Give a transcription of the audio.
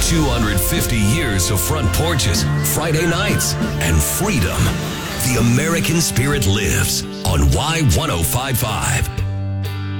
250 years of front porches, Friday nights, and freedom. The American spirit lives on Y1055.